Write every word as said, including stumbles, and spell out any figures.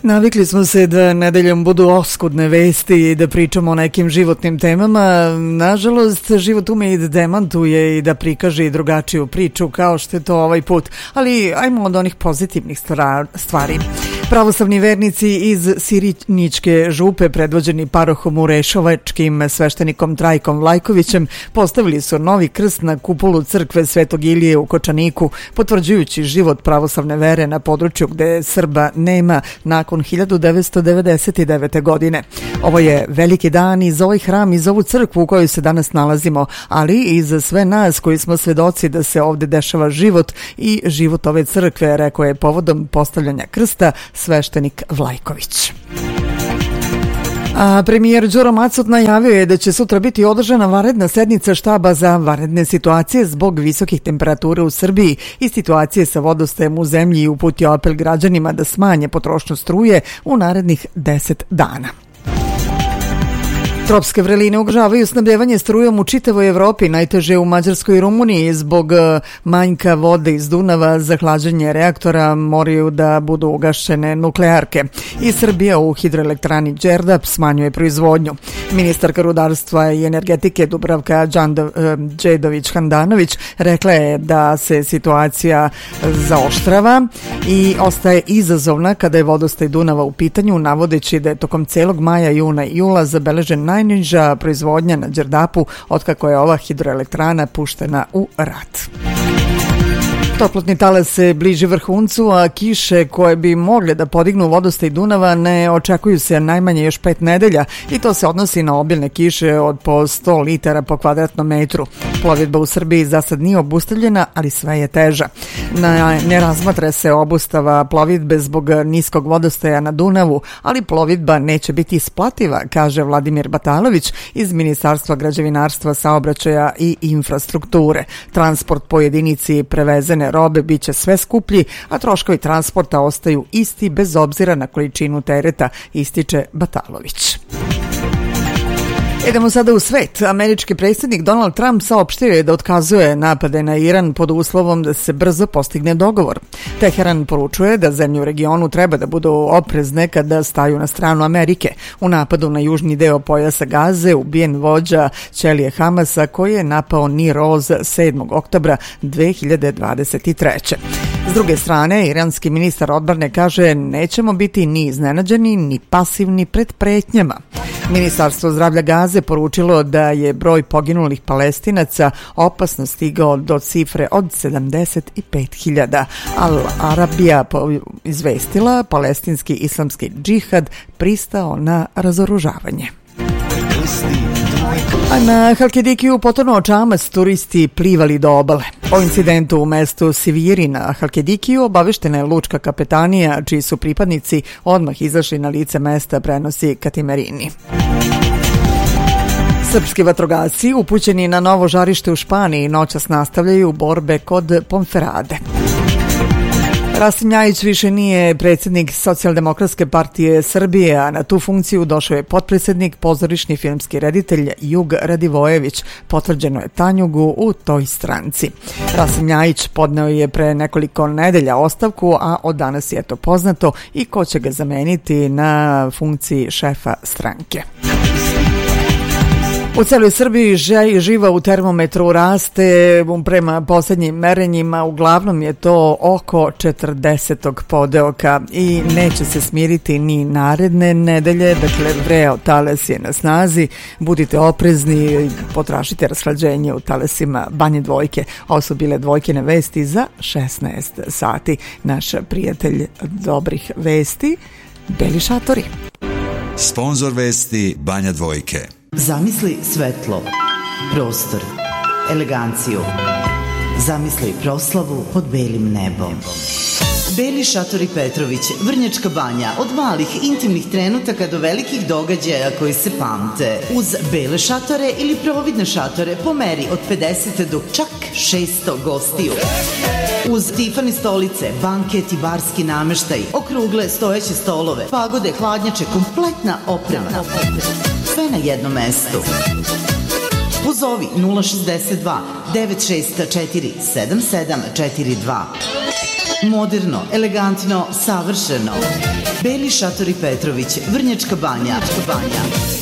Navikli smo se da nedeljom budu oskudne vesti i da pričamo o nekim životnim temama. Nažalost, život ume i da demantuje i da prikaže i drugačiju priču kao što je to ovaj put. Ali ajmo od onih pozitivnih stvari. Pravoslavni vernici iz Sirinićke župe, predvođeni parohom Urešovačkim sveštenikom Trajkom Vlajkovićem, postavili su novi krst na kupolu crkve Svetog Ilije u Kočaniku, potvrđujući život pravoslavne vere na području gde Srba nema nakon hiljadu devetsto devedeset devete. godine. Ovo je veliki dan i za ovaj hram i za ovu crkvu u kojoj se danas nalazimo, ali i za sve nas koji smo svedoci da se ovde dešava život i život ove crkve, rekao je povodom postavljanja krsta sveštenik Vlajković. A premijer Đuro Macot najavio je da će sutra biti održana vanredna sednica štaba za vanredne situacije zbog visokih temperatura u Srbiji i situacije sa vodostajem u zemlji i uputio apel građanima da smanje potrošnju struje u narednih deset dana. Tropske vreline ugrožavaju snabdevanje strujom u čitavoj Evropi, najteže u Mađarskoj i Rumuniji. Zbog manjka vode iz Dunava za hlađenje reaktora moraju da budu ugašene nuklearke. I Srbija u hidroelektrani Đerdap smanjuje proizvodnju. Ministarka rudarstva i energetike Dubravka Đedović-Handanović rekla je da se situacija zaoštrava i ostaje izazovna kada je vodostaj Dunava u pitanju, navodeći da je tokom celog maja, juna i jula zabeležen najniža proizvodnja na Đerdapu otkako je ova hidroelektrana puštena u rad. Toplotni talas se bliži vrhuncu, a kiše koje bi mogle da podignu vodostaj Dunava ne očekuju se najmanje još pet nedelja i to se odnosi na obilne kiše od po sto litara po kvadratnom metru. Plovidba u Srbiji za sad nije obustavljena, ali sve je teža. Na, ne razmatra se obustava plovidbe zbog niskog vodostaja na Dunavu, ali plovidba neće biti isplativa, kaže Vladimir Batalović iz Ministarstva građevinarstva, saobraćaja i infrastrukture. Transport po jedinici prevezene robe biće sve skuplji, a troškovi transporta ostaju isti bez obzira na količinu tereta, ističe Batalović. Idemo sada u svet. Američki predsjednik Donald Trump saopštio je da otkazuje napade na Iran pod uslovom da se brzo postigne dogovor. Teheran poručuje da zemlje u regionu treba da budu oprezne kada staju na stranu Amerike. U napadu na južni deo pojasa Gaze ubijen vođa ćelije Hamasa koji je napao Nir Oz sedmog oktobra dve hiljade dvadeset treće. S druge strane, iranski ministar odbrane kaže nećemo biti ni iznenađeni ni pasivni pred pretnjama. Ministarstvo zdravlja Gaze poručilo da je broj poginulih Palestinaca opasno stigao do cifre od sedamdeset pet hiljada. Al Arabija izvestila palestinski islamski džihad pristao na razoružavanje. A na Halkidikiju potonuo čamac, turisti plivali do obale. O incidentu u mestu Siviri na Halkidikiju obaveštena je lučka kapetanija, čiji su pripadnici odmah izašli na lice mesta, prenosi Katimerini. Srpski vatrogasci upućeni na novo žarište u Španiji noćas nastavljaju borbe kod Ponferrade. Rasim Ljajić više nije predsjednik Socijaldemokratske partije Srbije, a na tu funkciju došao je potpredsjednik, pozorišni filmski reditelj Jug Radivojević, potvrđeno je Tanjugu u toj stranci. Rasim Ljajić podneo je pre nekoliko nedelja ostavku, a od danas je to poznato i ko će ga zameniti na funkciji šefa stranke. U celoj Srbiji živa u termometru raste, prema posljednjim merenjima uglavnom je to oko četrdesetog podeoka i neće se smiriti ni naredne nedelje, dakle vreo talas je na snazi, budite oprezni, potražite rashlađenje u talasima Banje Dvojke. Ovo su bile Dvojkine vesti za šesnaest sati. Naš prijatelj dobrih vesti, Beli šatori. Sponzor vesti Banja Dvojke. Zamisli svetlo, prostor, eleganciju. Zamisli proslavu pod belim nebom. Beli šatori Petrović, Vrnjačka Banja, od malih intimnih trenutaka do velikih događaja koji se pamte. Uz bele šatore ili providne šatore po meri od pedeset do čak šesto gostiju. Uz Tiffany stolice, banket i barski nameštaj, okrugle stojeće stolove, pagode, hladnjače, kompletna oprema. Sve na jednom mestu. Pozovi nula šezdeset dva devet šest četiri sedam sedam četiri dva. Moderno, elegantno, savršeno. Beli šatori Petrović, Vrnjačka Banja. Vrnjačka Banja.